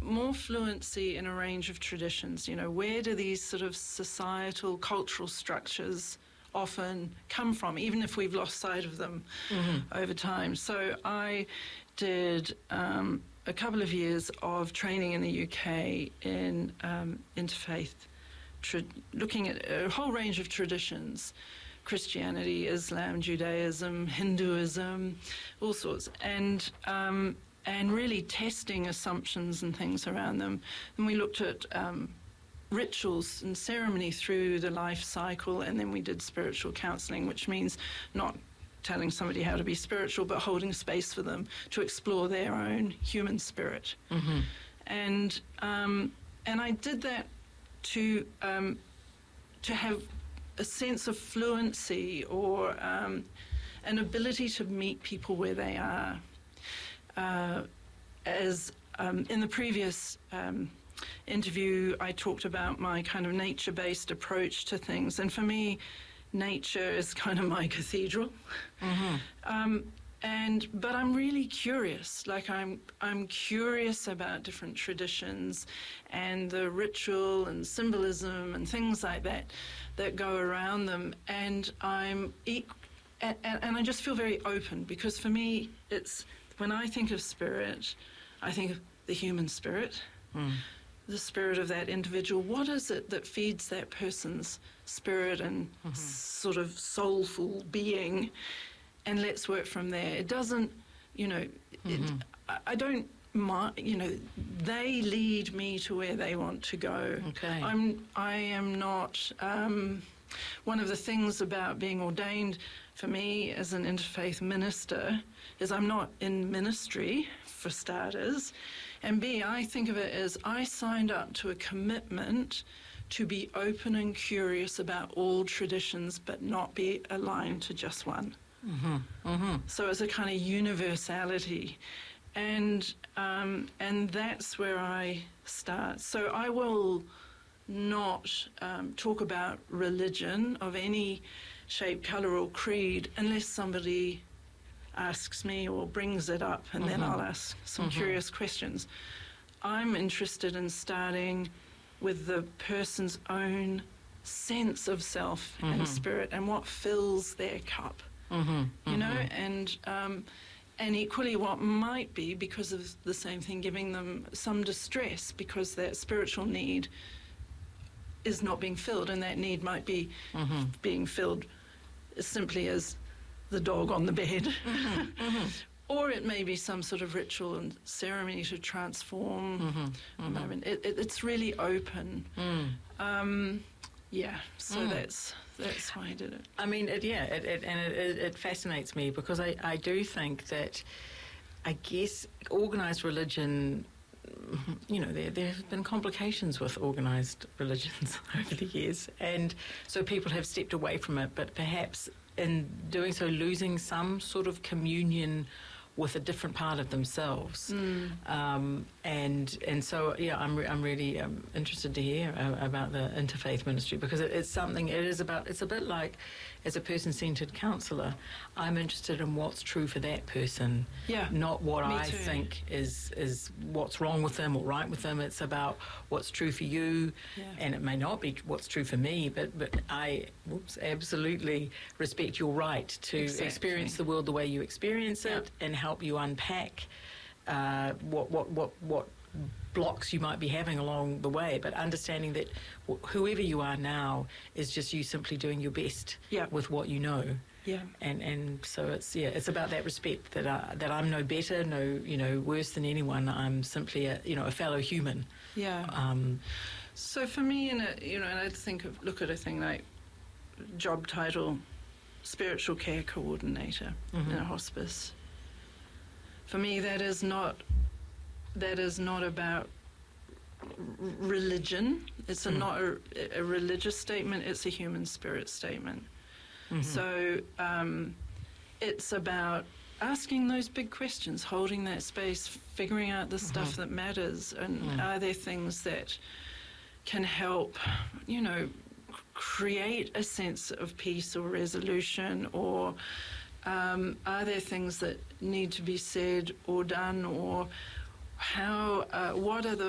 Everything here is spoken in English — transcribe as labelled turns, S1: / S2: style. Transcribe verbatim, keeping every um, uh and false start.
S1: more fluency in a range of traditions. You know, where do these sort of societal, cultural structures often come from, even if we've lost sight of them mm-hmm. over time? So I did um, a couple of years of training in the U K in um, interfaith, tra- looking at a whole range of traditions. Christianity, Islam, Judaism, Hinduism, all sorts, and um, and really testing assumptions and things around them. And we looked at um, rituals and ceremony through the life cycle, and then we did spiritual counselling, which means not telling somebody how to be spiritual, but holding space for them to explore their own human spirit. Mm-hmm. And um, and I did that to um, to have a sense of fluency or um, an ability to meet people where they are. Uh, as um, in the previous um, interview, I talked about my kind of nature-based approach to things, and for me, nature is kind of my cathedral. Mm-hmm. Um, and but I'm really curious. Like I'm, I'm curious about different traditions and the ritual and symbolism and things like that that go around them. And I'm e- and, and I just feel very open, because for me, it's when I think of spirit, I think of the human spirit. Mm. The spirit of that individual. What is it that feeds that person's spirit and mm-hmm. sort of soulful being? And let's work from there. It doesn't, you know, mm-hmm. it, I, I don't mind, you know, they lead me to where they want to go.
S2: Okay.
S1: I'm, I am not, um, one of the things about being ordained for me as an interfaith minister is I'm not in ministry, for starters. And B, I think of it as I signed up to a commitment to be open and curious about all traditions, but not be aligned to just one. Mm-hmm. Mm-hmm. So it's a kind of universality. And um, and that's where I start. So I will not um, talk about religion of any shape, colour or creed unless somebody asks me or brings it up, and mm-hmm. then I'll ask some mm-hmm. curious questions. I'm interested in starting with the person's own sense of self mm-hmm. and spirit and what fills their cup, mm-hmm. you know, mm-hmm. and um, and equally what might be, because of the same thing, giving them some distress because their spiritual need is not being filled, and that need might be mm-hmm. being filled as simply as the dog on the bed. Mm-hmm, mm-hmm. Or it may be some sort of ritual and ceremony to transform mm-hmm, mm-hmm. a moment. It, it, it's really open. Mm. Um, yeah, so mm. that's that's why I did it.
S2: I mean, it, yeah, it, it, and it, it fascinates me because I, I do think that, I guess, organised religion, you know, there, there have been complications with organised religions over the years, and so people have stepped away from it, but perhaps in doing so losing some sort of communion with a different part of themselves. Mm. Um, and and so, yeah, I'm re- I'm really um, interested to hear uh, about the interfaith ministry, because it, it's something, it is about, it's a bit like, as a person-centred counsellor, I'm interested in what's true for that person,
S1: yeah,
S2: not what I
S1: too.
S2: think is is what's wrong with them or right with them. It's about what's true for you, yeah. and it may not be what's true for me, but, but I whoops, absolutely respect your right to exactly. experience the world the way you experience it, yeah. and help you unpack uh, what what what what blocks you might be having along the way, but understanding that wh- whoever you are now is just you simply doing your best
S1: yeah.
S2: with what you know.
S1: Yeah.
S2: And and so it's yeah, it's about that respect that I, that I'm no better, no you know worse than anyone. I'm simply a you know a fellow human.
S1: Yeah.
S2: Um,
S1: so for me, in a, you know, and I think of look at a thing like job title, spiritual care coordinator mm-hmm. in a hospice. For me, that is not. That is not about r- religion. It's a, mm. not a, a religious statement. It's a human spirit statement. Mm-hmm. So um, it's about asking those big questions, holding that space, figuring out the mm-hmm. stuff that matters, and mm. are there things that can help, you know, create a sense of peace or resolution, or um, are there things that need to be said or done, or how, uh, what are the